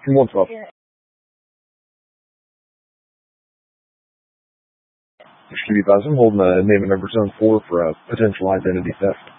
From 112. Should be advised, I'm holding a name and number zone 4 for a potential identity theft.